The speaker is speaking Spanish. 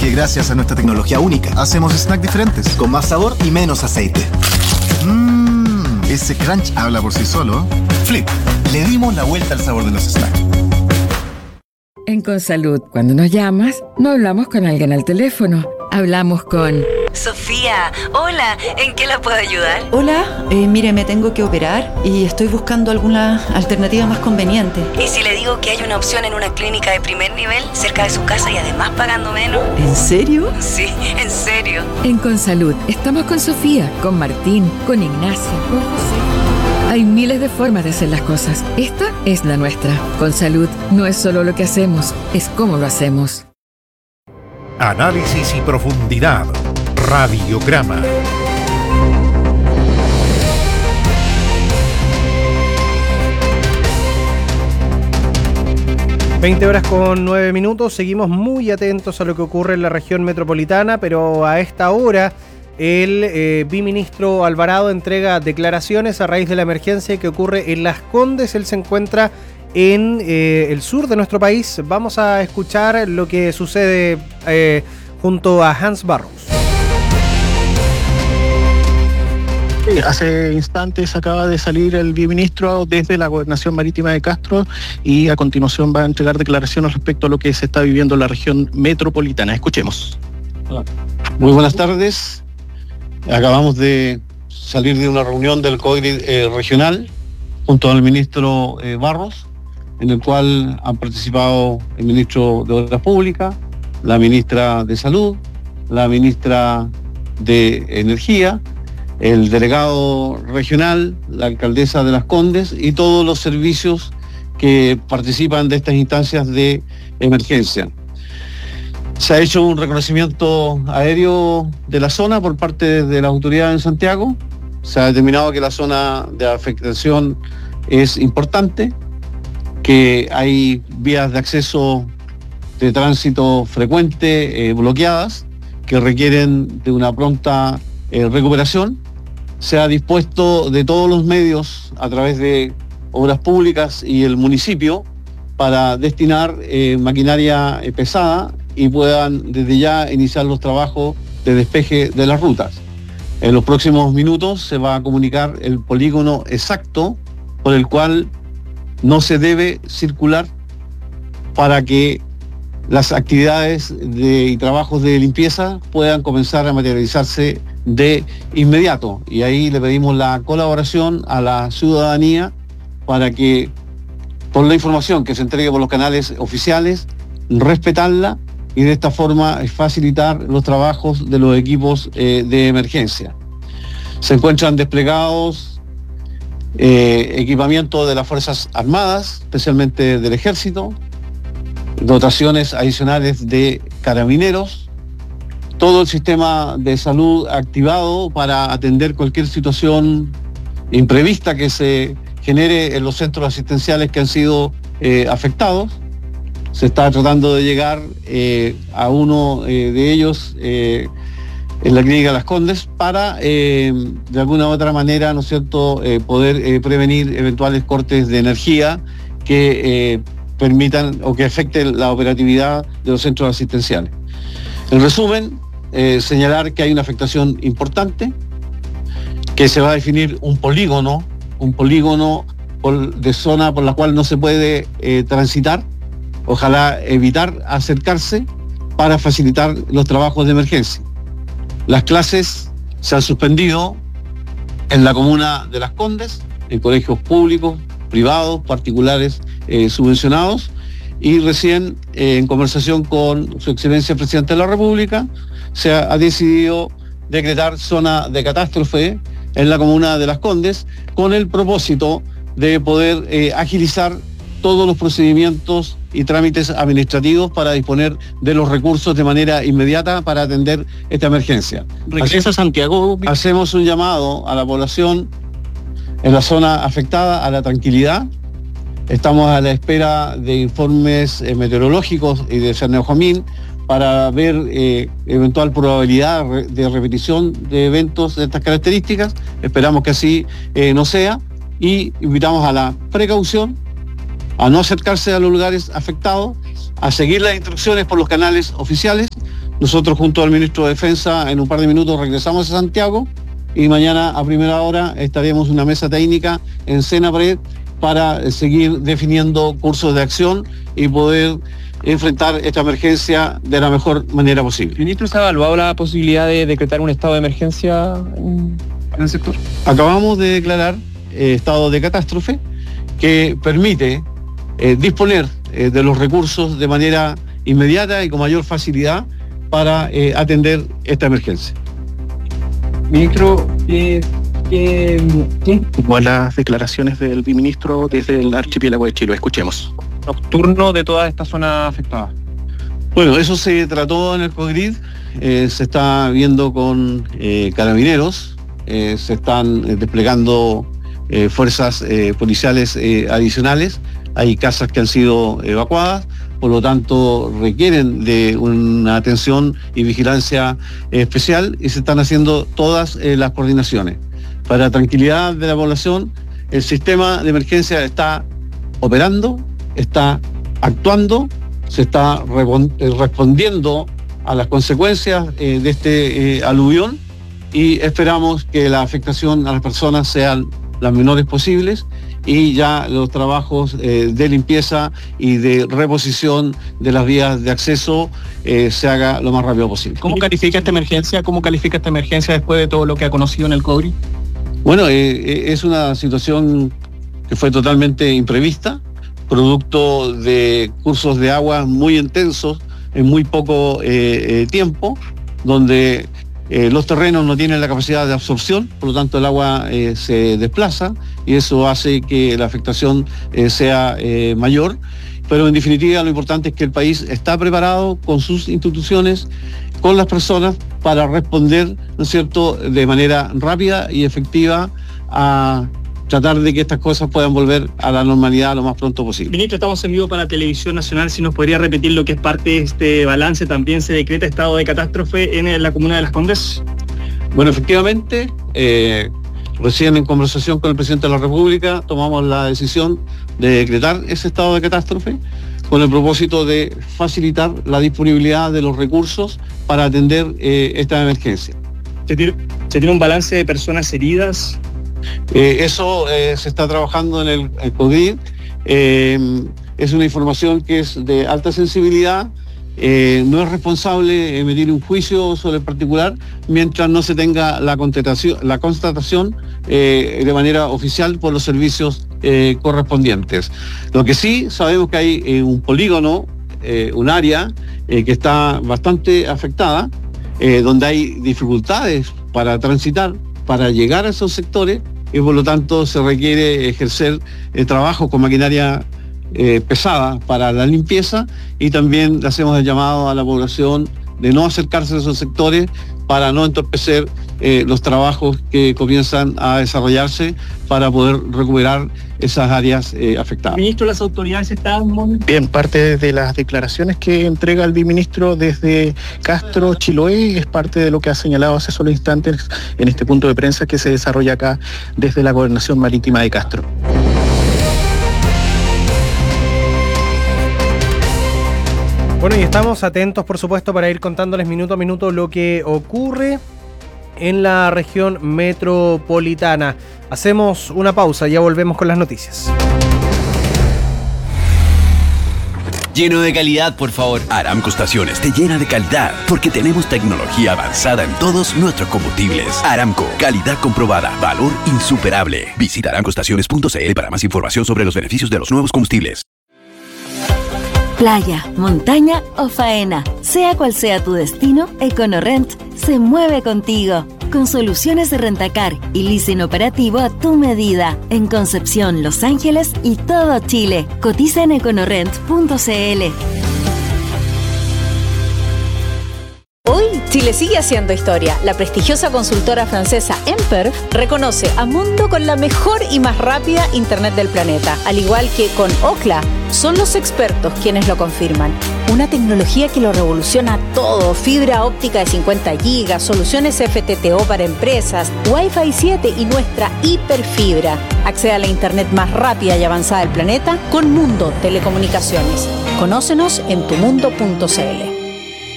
que gracias a nuestra tecnología única, hacemos snacks diferentes, con más sabor y menos aceite. Ese crunch habla por sí solo. Flip, le dimos la vuelta al sabor de los snacks. En Consalud, cuando nos llamas, no hablamos con alguien al teléfono, hablamos con... Sofía, hola, ¿en qué la puedo ayudar? Hola, mire, me tengo que operar y estoy buscando alguna alternativa más conveniente. ¿Y si le digo que hay una opción en una clínica de primer nivel, cerca de su casa y además pagando menos? ¿En serio? Sí, en serio. En Consalud, estamos con Sofía, con Martín, con Ignacio, con José. Hay miles de formas de hacer las cosas. Esta es la nuestra. Consalud no es solo lo que hacemos, es cómo lo hacemos. Análisis y profundidad. Radiograma. (20:09). Seguimos muy atentos a lo que ocurre en la región metropolitana, pero a esta hora el viceministro Alvarado entrega declaraciones a raíz de la emergencia que ocurre en Las Condes. Él se encuentra en el sur de nuestro país. Vamos a escuchar lo que sucede junto a Hans Barros. Hace instantes acaba de salir el viceministro desde la Gobernación Marítima de Castro y a continuación va a entregar declaraciones respecto a lo que se está viviendo en la región metropolitana. Escuchemos. Muy buenas tardes. Acabamos de salir de una reunión del COIRI regional junto al ministro Barros, en el cual han participado el ministro de Obras Públicas, la ministra de Salud, la ministra de Energía, el delegado regional, la alcaldesa de Las Condes y todos los servicios que participan de estas instancias de emergencia. Se ha hecho un reconocimiento aéreo de la zona por parte de las autoridades en Santiago. Se ha determinado que la zona de afectación es importante, que hay vías de acceso de tránsito frecuente bloqueadas, que requieren de una pronta recuperación. Se ha dispuesto de todos los medios a través de Obras Públicas y el municipio para destinar maquinaria pesada y puedan desde ya iniciar los trabajos de despeje de las rutas. En los próximos minutos se va a comunicar el polígono exacto por el cual no se debe circular para que las actividades y trabajos de limpieza puedan comenzar a materializarse de inmediato. Y ahí le pedimos la colaboración a la ciudadanía para que, por la información que se entregue por los canales oficiales, respetarla y de esta forma facilitar los trabajos de los equipos de emergencia. Se encuentran desplegados equipamiento de las Fuerzas Armadas, especialmente del Ejército, dotaciones adicionales de carabineros, todo el sistema de salud activado para atender cualquier situación imprevista que se genere en los centros asistenciales que han sido afectados. Se está tratando de llegar a uno de ellos en la clínica Las Condes para de alguna u otra manera, ¿no es cierto?, poder prevenir eventuales cortes de energía que permitan o que afecten la operatividad de los centros asistenciales. En resumen, señalar que hay una afectación importante, que se va a definir un polígono de zona por la cual no se puede transitar, ojalá evitar acercarse para facilitar los trabajos de emergencia. Las clases se han suspendido en la comuna de Las Condes, en colegios públicos, privados, particulares, subvencionados, y recién en conversación con su excelencia el presidente de la República se ha decidido decretar zona de catástrofe en la comuna de Las Condes con el propósito de poder agilizar todos los procedimientos y trámites administrativos para disponer de los recursos de manera inmediata para atender esta emergencia. ¿Regresa a Santiago? Hacemos un llamado a la población en la zona afectada a la tranquilidad. Estamos a la espera de informes meteorológicos y de Cerneojomín para ver eventual probabilidad de repetición de eventos de estas características. Esperamos que así no sea y invitamos a la precaución, a no acercarse a los lugares afectados, a seguir las instrucciones por los canales oficiales Nosotros junto al ministro de Defensa en un par de minutos regresamos a Santiago y mañana a primera hora estaremos en una mesa técnica en Senapred para seguir definiendo cursos de acción y poder enfrentar esta emergencia de la mejor manera posible. Ministro, ¿se ha evaluado la posibilidad de decretar un estado de emergencia en el sector? Acabamos de declarar estado de catástrofe que permite disponer de los recursos de manera inmediata y con mayor facilidad para atender esta emergencia. Ministro, Igual las declaraciones del viceministro desde el archipiélago de Chiloé. Escuchemos. Nocturno de toda esta zona afectada. Bueno, eso se trató en el COGRID, se está viendo con carabineros, se están desplegando fuerzas policiales adicionales, hay casas que han sido evacuadas, por lo tanto requieren de una atención y vigilancia especial y se están haciendo todas las coordinaciones. Para tranquilidad de la población, el sistema de emergencia está operando, está actuando, se está respondiendo a las consecuencias de este aluvión y esperamos que la afectación a las personas sean las menores posibles y ya los trabajos de limpieza y de reposición de las vías de acceso se haga lo más rápido posible. ¿Cómo califica esta emergencia? ¿Cómo califica esta emergencia después de todo lo que ha conocido en el COGRID? Bueno, es una situación que fue totalmente imprevista, producto de cursos de agua muy intensos en muy poco tiempo, donde los terrenos no tienen la capacidad de absorción, por lo tanto el agua se desplaza y eso hace que la afectación sea mayor. Pero en definitiva lo importante es que el país está preparado con sus instituciones, con las personas, para responder, ¿no es cierto?, de manera rápida y efectiva a tratar de que estas cosas puedan volver a la normalidad lo más pronto posible. Ministro, estamos en vivo para Televisión Nacional. Si nos podría repetir lo que es parte de este balance, también se decreta estado de catástrofe en la comuna de Las Condes. Bueno, efectivamente, recién en conversación con el presidente de la República tomamos la decisión de decretar ese estado de catástrofe con el propósito de facilitar la disponibilidad de los recursos para atender esta emergencia. ¿Se tiene un balance de personas heridas? Eso se está trabajando en el COGRID. Es una información que es de alta sensibilidad. No es responsable emitir un juicio sobre el particular mientras no se tenga la constatación de manera oficial por los servicios correspondientes. Lo que sí sabemos que hay un polígono, un área que está bastante afectada, donde hay dificultades para transitar, para llegar a esos sectores y por lo tanto se requiere ejercer trabajo con maquinaria pesada para la limpieza y también le hacemos el llamado a la población de no acercarse a esos sectores para no entorpecer los trabajos que comienzan a desarrollarse para poder recuperar esas áreas afectadas. Ministro, las autoridades están... Bien, parte de las declaraciones que entrega el viceministro desde Castro, Chiloé, es parte de lo que ha señalado hace solo instantes en este punto de prensa que se desarrolla acá desde la Gobernación Marítima de Castro. Bueno, y estamos atentos, por supuesto, para ir contándoles minuto a minuto lo que ocurre en la región metropolitana. Hacemos una pausa, ya volvemos con las noticias. Lleno de calidad, por favor. Aramco Estaciones te llena de calidad porque tenemos tecnología avanzada en todos nuestros combustibles. Aramco, calidad comprobada, valor insuperable. Visita aramcoestaciones.cl para más información sobre los beneficios de los nuevos combustibles. Playa, montaña o faena, sea cual sea tu destino, EconoRent se mueve contigo. Con soluciones de rentacar y leasing operativo a tu medida. En Concepción, Los Ángeles y todo Chile. Cotiza en econorent.cl. Hoy, Chile sigue haciendo historia. La prestigiosa consultora francesa Emper reconoce a Mundo con la mejor y más rápida Internet del planeta. Al igual que con Ookla, son los expertos quienes lo confirman. Una tecnología que lo revoluciona todo. Fibra óptica de 50 gigas, soluciones FTTO para empresas, Wi-Fi 7 y nuestra hiperfibra. Accede a la Internet más rápida y avanzada del planeta con Mundo Telecomunicaciones. Conócenos en tumundo.cl.